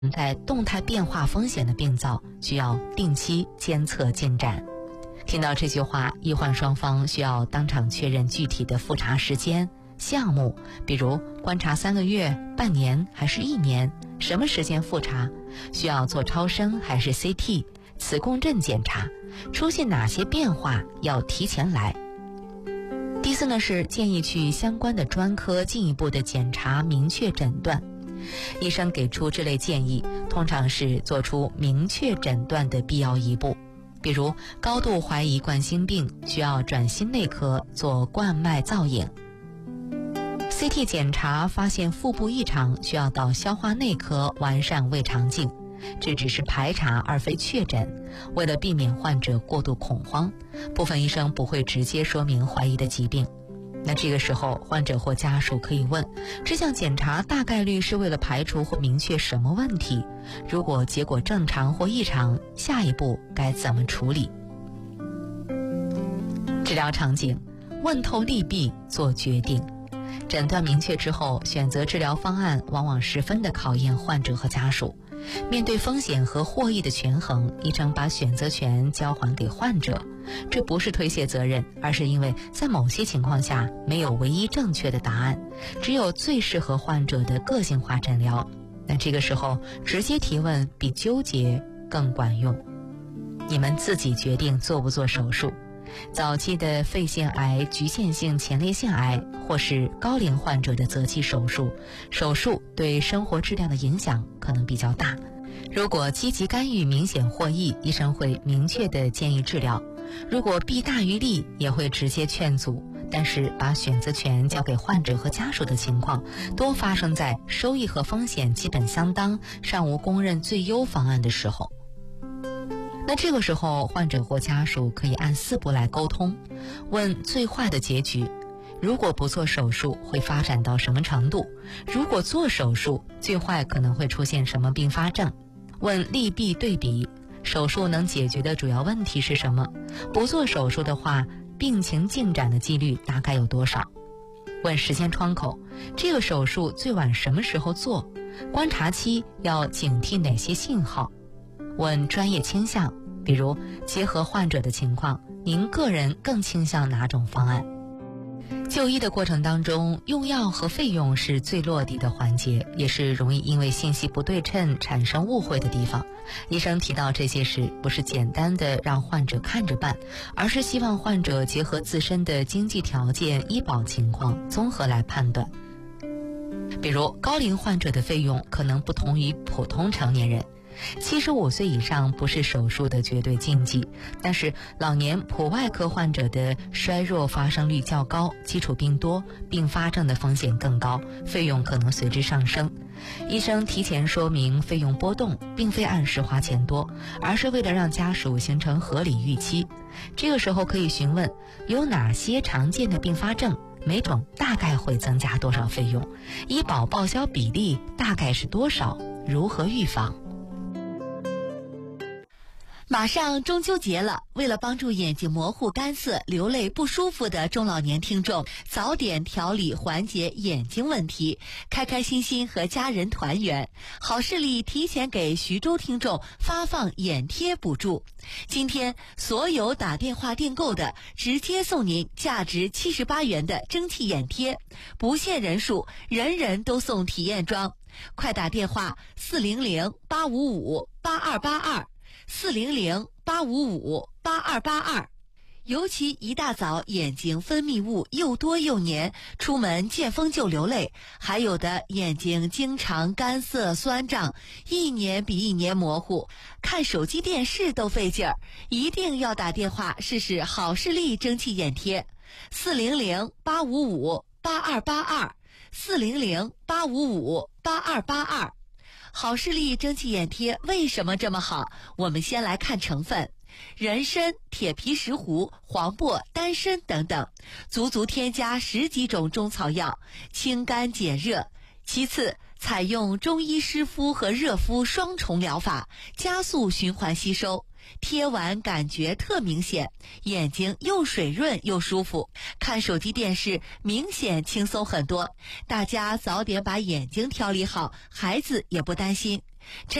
在动态变化风险的病灶，需要定期监测进展。听到这句话，医患双方需要当场确认具体的复查时间、项目，比如观察3个月、半年还是1年，什么时间复查，需要做超声还是 CT、磁共振检查，出现哪些变化要提前来。第四呢，是建议去相关的专科进一步的检查，明确诊断。医生给出这类建议，通常是做出明确诊断的必要一步。比如高度怀疑冠心病，需要转心内科做冠脉造影。CT 检查发现腹部异常，需要到消化内科完善胃肠镜。这只是排查而非确诊，为了避免患者过度恐慌，部分医生不会直接说明怀疑的疾病。那这个时候，患者或家属可以问，这项检查大概率是为了排除或明确什么问题？如果结果正常或异常，下一步该怎么处理？治疗场景，问透利弊做决定。诊断明确之后，选择治疗方案往往十分的考验患者和家属。面对风险和获益的权衡，医生把选择权交还给患者，这不是推卸责任，而是因为在某些情况下没有唯一正确的答案，只有最适合患者的个性化诊疗。那这个时候直接提问比纠结更管用。你们自己决定做不做手术。早期的肺腺癌、局限性前列腺癌或是高龄患者的择期手术，手术对生活质量的影响可能比较大。如果积极干预明显获益，医生会明确的建议治疗；如果弊大于利，也会直接劝阻。但是把选择权交给患者和家属的情况，多发生在收益和风险基本相当、尚无公认最优方案的时候。那这个时候，患者或家属可以按4步来沟通。问最坏的结局，如果不做手术会发展到什么程度？如果做手术，最坏可能会出现什么并发症？问利弊对比，手术能解决的主要问题是什么？不做手术的话，病情进展的几率大概有多少？问时间窗口，这个手术最晚什么时候做？观察期要警惕哪些信号？问专业倾向，比如结合患者的情况，您个人更倾向哪种方案？就医的过程当中，用药和费用是最落地的环节，也是容易因为信息不对称产生误会的地方。医生提到这些事，不是简单的让患者看着办，而是希望患者结合自身的经济条件、医保情况综合来判断。比如高龄患者的费用可能不同于普通成年人。75岁以上不是手术的绝对禁忌，但是老年普外科患者的衰弱发生率较高，基础病多，并发症的风险更高，费用可能随之上升。医生提前说明费用波动，并非按时花钱多，而是为了让家属形成合理预期。这个时候可以询问有哪些常见的并发症，每种大概会增加多少费用，医保报销比例大概是多少，如何预防。 马上中秋节了，为了帮助眼睛模糊、干涩、流泪不舒服的中老年听众早点调理缓解眼睛问题，开开心心和家人团圆，好视力提前给徐州听众发放眼贴补助。今天所有打电话订购的，直接送您价值78元的蒸汽眼贴，不限人数，人人都送体验装。快打电话400-855-8282。400-855-8282。尤其一大早眼睛分泌物又多又黏，出门见风就流泪，还有的眼睛经常干涩酸胀，一年比一年模糊，看手机电视都费劲儿，一定要打电话试试好视力蒸汽眼贴。400-855-8282。400-855-8282。好视力蒸汽眼贴为什么这么好？我们先来看成分：人参、铁皮石斛、黄柏、丹参等等，足足添加10几种中草药，清肝解热。其次，采用中医湿敷和热敷双重疗法，加速循环吸收，贴完感觉特明显，眼睛又水润又舒服，看手机电视明显轻松很多。大家早点把眼睛调理好，孩子也不担心。